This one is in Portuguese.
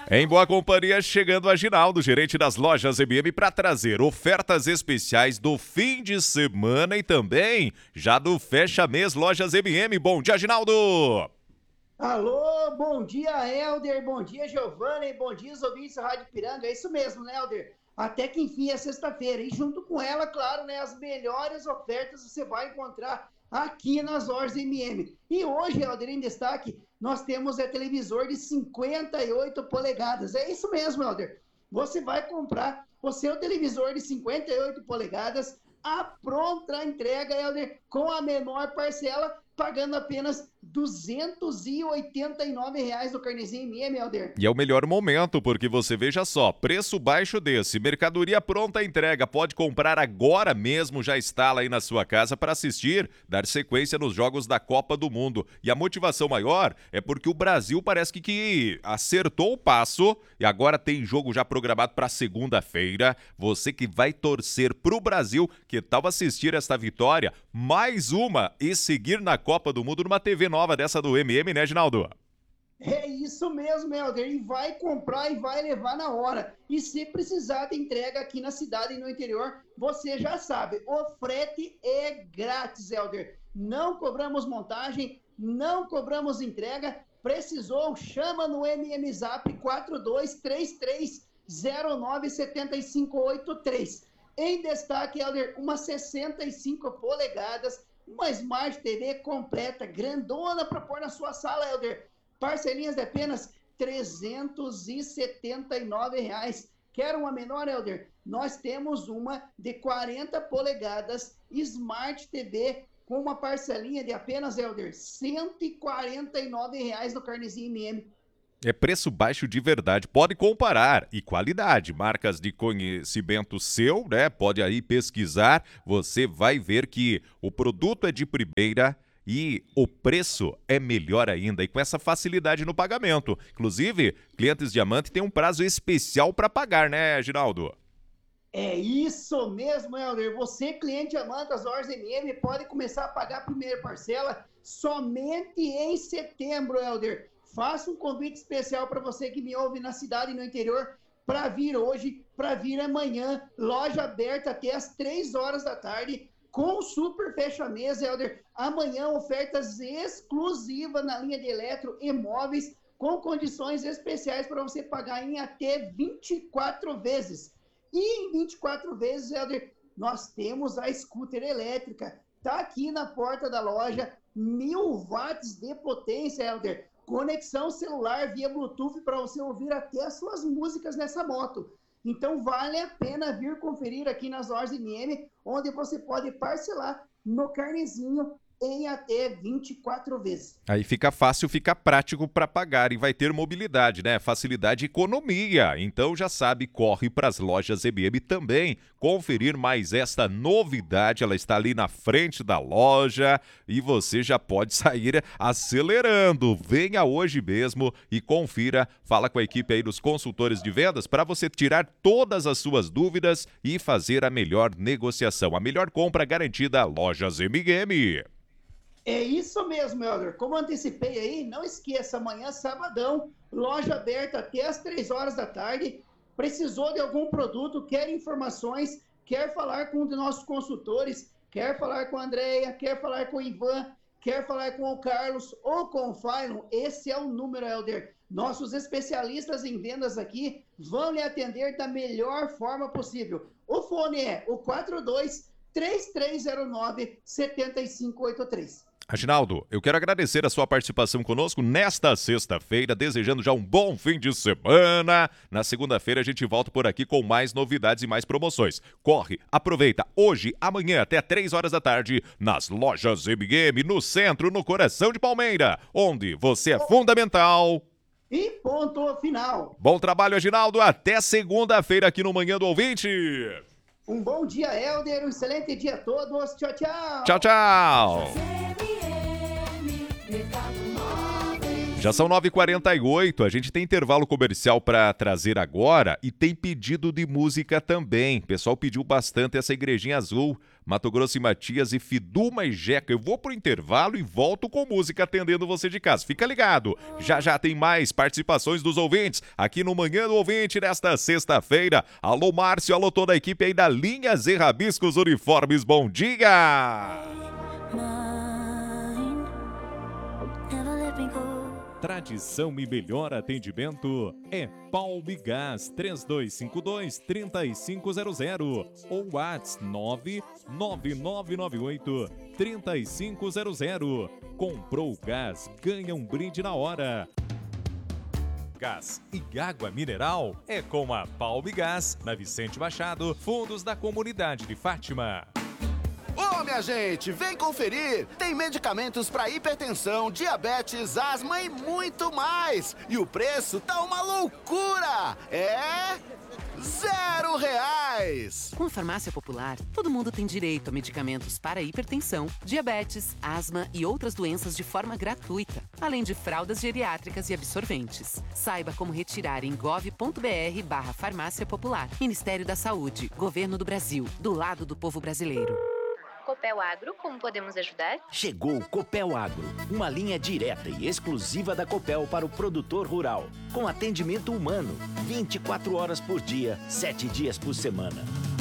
Em boa companhia, chegando a Ginaldo, gerente das lojas MM, para trazer ofertas especiais do fim de semana e também já do fecha-mês Lojas MM. Bom dia, Ginaldo! Alô, bom dia, Helder, bom dia, Giovanni, bom dia, os ouvintes da Rádio Piranga, é isso mesmo, né, Helder? Até que enfim é sexta-feira, e junto com ela, claro, né, as melhores ofertas você vai encontrar aqui nas lojas MM. E hoje, Helder, em destaque, nós temos televisor de 58 polegadas, é isso mesmo, Helder, você vai comprar o seu televisor de 58 polegadas, a pronta entrega, Helder, com a menor parcela, pagando apenas R$ 289 no carnezinho MM, Helder. E é o melhor momento, porque você veja só, preço baixo desse, mercadoria pronta entrega, pode comprar agora mesmo, já instala aí na sua casa para assistir, dar sequência nos jogos da Copa do Mundo. E a motivação maior é porque o Brasil parece que acertou o passo e agora tem jogo já programado para segunda-feira. Você que vai torcer pro Brasil, que tal assistir esta vitória, mais uma, e seguir na Copa do Mundo numa TV nova dessa do MM, né, Ginaldo? É isso mesmo, Helder, e vai comprar e vai levar na hora. E se precisar de entrega aqui na cidade e no interior, você já sabe, o frete é grátis, Helder. Não cobramos montagem, não cobramos entrega. Precisou, chama no MM Zap 4233097583. Em destaque, Helder, uma 65 polegadas, uma Smart TV completa, grandona para pôr na sua sala, Helder. Parcelinhas de apenas R$ 379. Quer uma menor, Helder? Nós temos uma de 40 polegadas, Smart TV, com uma parcelinha de apenas, Helder, R$ 149 no carnezinho MM. É preço baixo de verdade, pode comparar, e qualidade, marcas de conhecimento seu, né? Pode aí pesquisar, você vai ver que o produto é de primeira e o preço é melhor ainda, e com essa facilidade no pagamento. Inclusive, clientes Diamante têm um prazo especial para pagar, né, Ginaldo? É isso mesmo, Helder. Você, cliente amante das lojas MM, pode começar a pagar a primeira parcela somente em setembro, Helder. Faço um convite especial para você que me ouve na cidade e no interior para vir hoje, para vir amanhã. Loja aberta até as 3 horas da tarde com super fecha-mês, Helder. Amanhã ofertas exclusivas na linha de eletro e móveis com condições especiais para você pagar em até 24 vezes. E em 24 vezes, Helder, nós temos a scooter elétrica. Está aqui na porta da loja, 1.000 watts de potência, Helder. Conexão celular via Bluetooth para você ouvir até as suas músicas nessa moto. Então vale a pena vir conferir aqui nas lojas MM, onde você pode parcelar no carnezinho em até 24 vezes. Aí fica fácil, fica prático para pagar e vai ter mobilidade, né? Facilidade e economia. Então já sabe, corre para as lojas MM também conferir mais esta novidade. Ela está ali na frente da loja e você já pode sair acelerando. Venha hoje mesmo e confira. Fala com a equipe aí dos consultores de vendas para você tirar todas as suas dúvidas e fazer a melhor negociação. A melhor compra garantida, Lojas MM. É isso mesmo, Helder. Como antecipei aí, não esqueça, amanhã, sabadão, loja aberta até as 3 horas da tarde. Precisou de algum produto, quer informações, quer falar com um de nossos consultores, quer falar com a Andréia, quer falar com o Ivan, quer falar com o Carlos ou com o Failon, esse é o número, Helder. Nossos especialistas em vendas aqui vão lhe atender da melhor forma possível. O fone é o 4233097583. Aginaldo, eu quero agradecer a sua participação conosco nesta sexta-feira, desejando já um bom fim de semana. Na segunda-feira a gente volta por aqui com mais novidades e mais promoções. Corre, aproveita hoje, amanhã até 3 horas da tarde nas lojas MM, no centro, no coração de Palmeira, onde você é fundamental. E ponto final. Bom trabalho, Aginaldo. Até segunda-feira aqui no Manhã do Ouvinte. Um bom dia, Helder. Um excelente dia a todos. Tchau, tchau. Tchau, tchau. Já são 9h48, a gente tem intervalo comercial para trazer agora e tem pedido de música também. O pessoal pediu bastante essa Igrejinha Azul, Mato Grosso e Matias e Fiduma e Jeca. Eu vou pro intervalo e volto com música atendendo você de casa. Fica ligado, já já tem mais participações dos ouvintes aqui no Manhã do Ouvinte nesta sexta-feira. Alô Márcio, alô toda a equipe aí da Linhas e Rabiscos Uniformes, bom dia! Tradição e melhor atendimento é Palme Gás 3252-3500 ou WhatsApp 99998-3500. Comprou gás, ganha um brinde na hora. Gás e água mineral é com a Palme Gás, na Vicente Machado, fundos da comunidade de Fátima. Ô, minha gente, vem conferir! Tem medicamentos para hipertensão, diabetes, asma e muito mais! E o preço tá uma loucura! É... R$0! Com a Farmácia Popular, todo mundo tem direito a medicamentos para hipertensão, diabetes, asma e outras doenças de forma gratuita, além de fraldas geriátricas e absorventes. Saiba como retirar em gov.br/Farmácia Popular. Ministério da Saúde, Governo do Brasil, do lado do povo brasileiro. Copel Agro, como podemos ajudar? Chegou o Copel Agro, uma linha direta e exclusiva da Copel para o produtor rural, com atendimento humano, 24 horas por dia, 7 dias por semana.